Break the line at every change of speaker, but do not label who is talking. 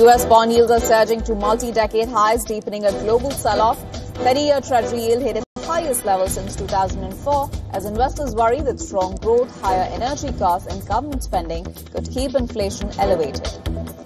U.S. bond yields are surging to multi-decade highs, deepening a global sell-off. 30-year Treasury yield hit its highest level since 2004 as investors worry that strong growth, higher energy costs and government spending could keep inflation elevated.